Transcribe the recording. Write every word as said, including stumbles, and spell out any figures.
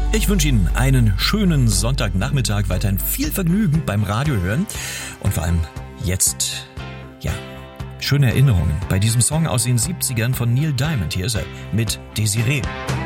Ich wünsche Ihnen einen schönen Sonntagnachmittag, weiterhin viel Vergnügen beim Radio hören und vor allem jetzt, ja, schöne Erinnerungen bei diesem Song aus den siebzigern von Neil Diamond. Hier ist er mit Desiree.